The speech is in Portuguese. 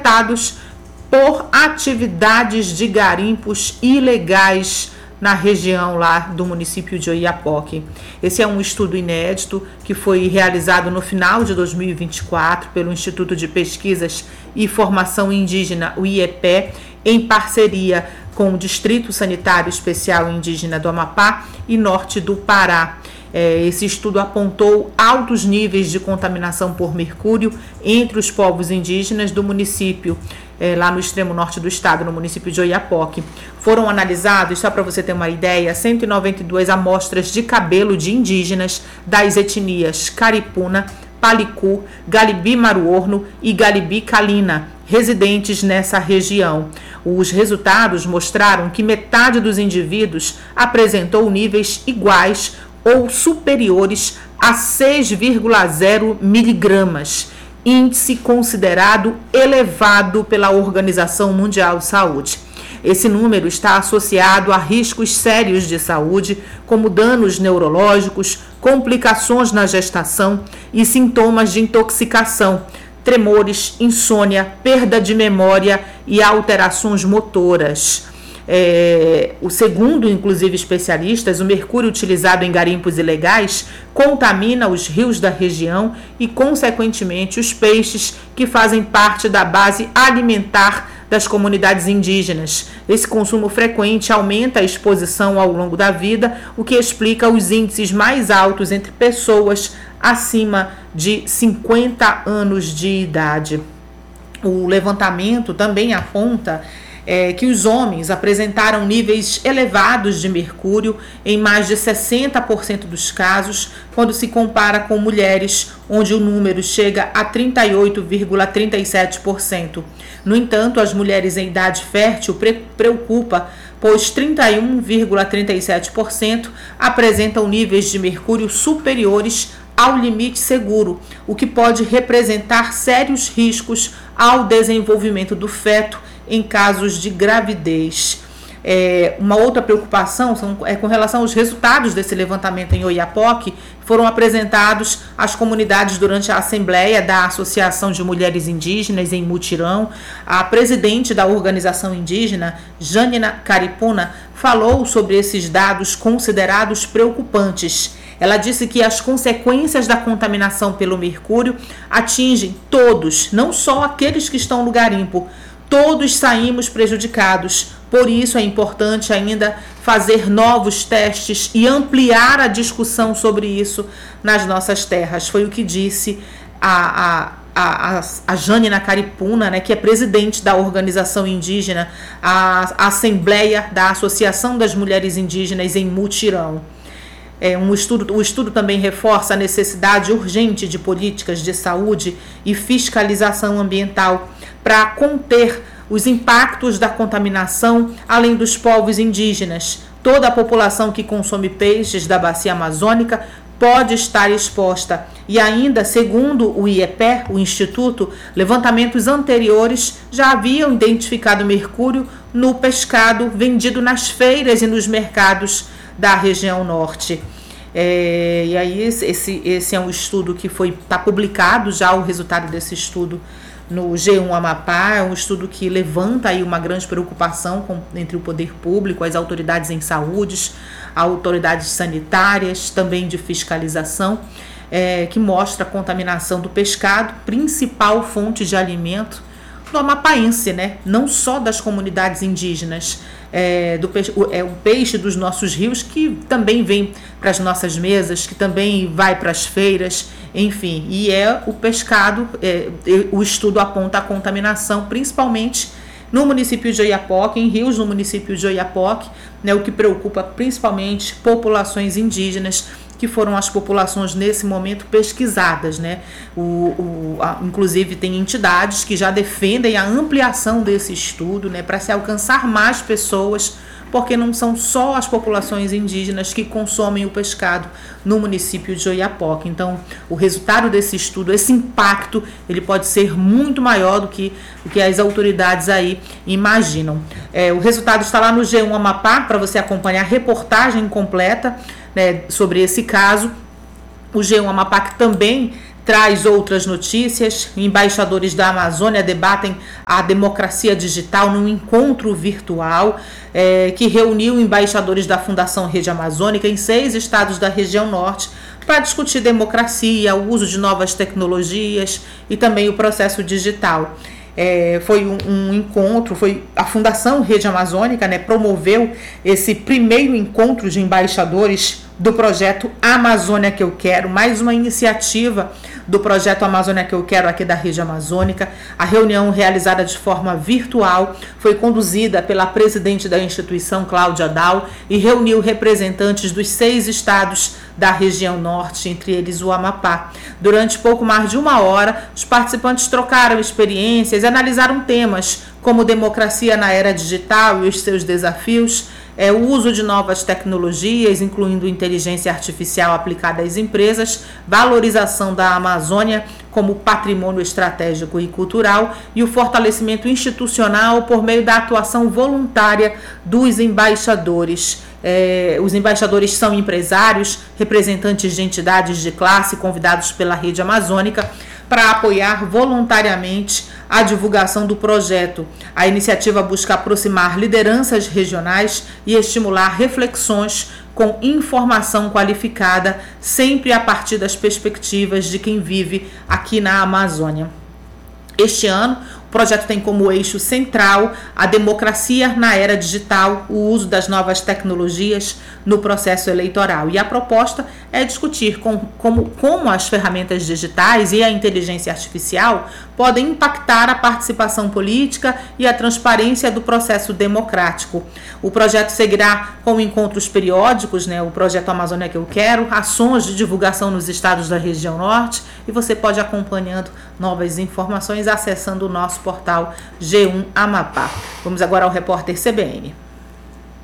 afetados por atividades de garimpos ilegais na região lá do município de Oiapoque. Esse é um estudo inédito que foi realizado no final de 2024 pelo Instituto de Pesquisas e Formação Indígena, o IEPE, em parceria com o Distrito Sanitário Especial Indígena do Amapá e Norte do Pará. Esse estudo apontou altos níveis de contaminação por mercúrio entre os povos indígenas do município, lá no extremo norte do estado, no município de Oiapoque. Foram analisados, só para você ter uma ideia, 192 amostras de cabelo de indígenas das etnias Caripuna, Palicu, Galibi-Maruorno e Galibi-Calina, residentes nessa região. Os resultados mostraram que metade dos indivíduos apresentou níveis iguais ou superiores a 6,0 miligramas, índice considerado elevado pela Organização Mundial de Saúde. Esse número está associado a riscos sérios de saúde, como danos neurológicos, complicações na gestação e sintomas de intoxicação, tremores, insônia, perda de memória e alterações motoras. Segundo, inclusive, especialistas, o mercúrio utilizado em garimpos ilegais contamina os rios da região e, consequentemente, os peixes que fazem parte da base alimentar das comunidades indígenas. Esse consumo frequente aumenta a exposição ao longo da vida, o que explica os índices mais altos entre pessoas acima de 50 anos de idade. O levantamento também aponta que os homens apresentaram níveis elevados de mercúrio em mais de 60% dos casos, quando se compara com mulheres, onde o número chega a 38,37%. No entanto, as mulheres em idade fértil preocupa, pois 31,37% apresentam níveis de mercúrio superiores ao limite seguro, o que pode representar sérios riscos ao desenvolvimento do feto em casos de gravidez. Uma outra preocupação é com relação aos resultados desse levantamento em Oiapoque, que foram apresentados às comunidades durante a Assembleia da Associação de Mulheres Indígenas em Mutirão. A presidente da organização indígena, Janina Caripuna, falou sobre esses dados considerados preocupantes. Ela disse que as consequências da contaminação pelo mercúrio atingem todos, não só aqueles que estão no garimpo. Todos saímos prejudicados, por isso é importante ainda fazer novos testes e ampliar a discussão sobre isso nas nossas terras. Foi o que disse a Janina Caripuna, né, que é presidente da organização indígena, a Assembleia da Associação das Mulheres Indígenas em Mutirão. O estudo também reforça a necessidade urgente de políticas de saúde e fiscalização ambiental para conter os impactos da contaminação, além dos povos indígenas. Toda a população que consome peixes da bacia amazônica pode estar exposta. E ainda, segundo o IEPE, o Instituto, levantamentos anteriores já haviam identificado mercúrio no pescado vendido nas feiras e nos mercados da região norte. E aí esse é um estudo que está publicado já, o resultado desse estudo no G1 Amapá. É um estudo que levanta aí uma grande preocupação entre o poder público, as autoridades em saúde, autoridades sanitárias, também de fiscalização, que mostra a contaminação do pescado, principal fonte de alimento do amapaense, né? Não só das comunidades indígenas, o peixe dos nossos rios, que também vem para as nossas mesas, que também vai para as feiras, enfim, e o pescado. O estudo aponta a contaminação principalmente no município de Oiapoque, em rios no município de Oiapoque, né, o que preocupa principalmente populações indígenas, que foram as populações nesse momento pesquisadas, né? Inclusive tem entidades que já defendem a ampliação desse estudo, né, para se alcançar mais pessoas, porque não são só as populações indígenas que consomem o pescado no município de Oiapoque. Então, o resultado desse estudo, esse impacto, ele pode ser muito maior do que as autoridades aí imaginam. O resultado está lá no G1 Amapá, para você acompanhar a reportagem completa, né, sobre esse caso. O G1 Amapá que também traz outras notícias. Embaixadores da Amazônia debatem a democracia digital num encontro virtual que reuniu embaixadores da Fundação Rede Amazônica em 6 estados da região norte para discutir democracia, o uso de novas tecnologias e também o processo digital. Foi um encontro, foi a Fundação Rede Amazônica, promoveu esse primeiro encontro de embaixadores do projeto Amazônia que eu quero, mais uma iniciativa do projeto Amazônia que eu quero aqui da Rede Amazônica. A reunião, realizada de forma virtual, foi conduzida pela presidente da instituição, Cláudia Dal, e reuniu representantes dos 6 estados da região norte, entre eles o Amapá. Durante pouco mais de 1 hora, os participantes trocaram experiências e analisaram temas como democracia na era digital e os seus desafios, o uso de novas tecnologias, incluindo inteligência artificial aplicada às empresas, valorização da Amazônia como patrimônio estratégico e cultural e o fortalecimento institucional por meio da atuação voluntária dos embaixadores. Os embaixadores são empresários, representantes de entidades de classe convidados pela Rede Amazônica para apoiar voluntariamente a divulgação do projeto. A iniciativa busca aproximar lideranças regionais e estimular reflexões com informação qualificada, sempre a partir das perspectivas de quem vive aqui na Amazônia. Este ano, o projeto tem como eixo central a democracia na era digital, o uso das novas tecnologias no processo eleitoral. E a proposta é discutir como as ferramentas digitais e a inteligência artificial podem impactar a participação política e a transparência do processo democrático. O projeto seguirá com encontros periódicos, o projeto Amazônia que eu quero, ações de divulgação nos estados da região norte, e você pode ir acompanhando novas informações acessando o nosso portal G1 Amapá. Vamos agora ao repórter CBN.